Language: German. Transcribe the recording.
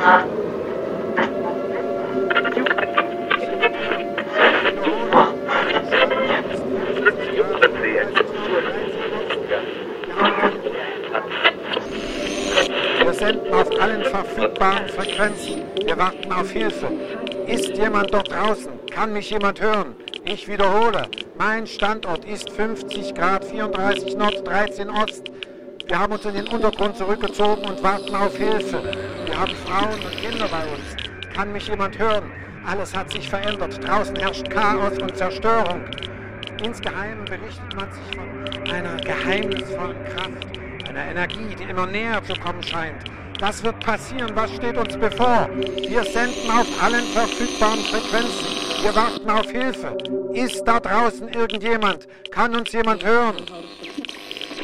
Wir senden auf allen verfügbaren Frequenzen. Wir warten auf Hilfe. Ist jemand dort draußen? Kann mich jemand hören? Ich wiederhole, mein Standort ist 50 Grad 34 Nord, 13 Ost. Wir haben uns in den Untergrund zurückgezogen und warten auf Hilfe. Wir haben Frauen und Kinder bei uns. Kann mich jemand hören? Alles hat sich verändert. Draußen herrscht Chaos und Zerstörung. Insgeheim berichtet man sich von einer geheimnisvollen Kraft, einer Energie, die immer näher zu kommen scheint. Was wird passieren? Was steht uns bevor? Wir senden auf allen verfügbaren Frequenzen. Wir warten auf Hilfe. Ist da draußen irgendjemand? Kann uns jemand hören?